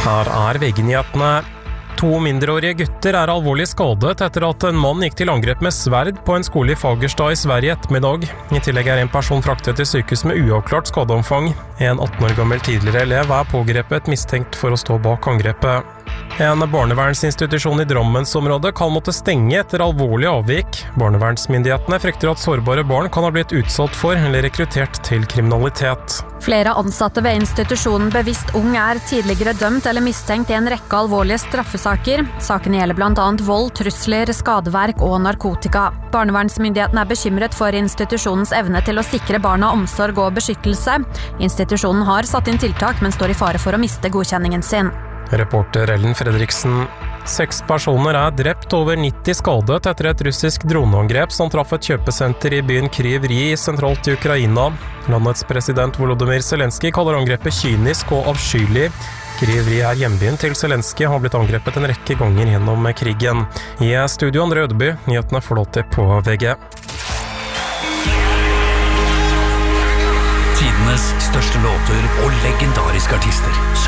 Her VG-nyhetene. 2 mindreårige gutter alvorlig skadet etter at en mann gikk til angrep med sverd på en skole i Fagerstad i Sverige ettermiddag. I tillegg en person fraktet til sykehus med uavklart skadeomfang. En 18 år gammel tidligere elev pågrepet mistenkt for å stå bak angrepet. En barnevernsinstitusjon i Drammensområdet kan måtte stenge etter alvorlig avvik. Barnevernsmyndighetene frykter at sårbare barn kan ha blitt utsatt for eller rekruttert til kriminalitet. Flere ansatte ved institusjonen Bevisst Ung tidligere dømt eller mistenkt i en rekke alvorlige straffesaker. Sakene gjelder blant annet vold, trusler, skadeverk og narkotika. Barnevernsmyndighetene bekymret for institusjonens evne til å sikre barna omsorg og beskyttelse. Institusjonen har satt inn tiltak, men står i fare for å miste godkjenningen sin. Reporter Ellen Fredriksen. 6 personer drept, over 90 skadet etter et russisk droneangrep som traff et kjøpesenter i byen Kryv Rih sentralt i Ukraina. Landets president Volodymyr Zelenskyj kaller angrepet kynisk og avskyelig. Kryv Rih hjembyen til Zelenskyj, har blitt angrepet en rekke ganger gjennom krigen. I studio Andre Ødeby, nyhetene flåter på VG. Tidenes største låter og legendariske artister.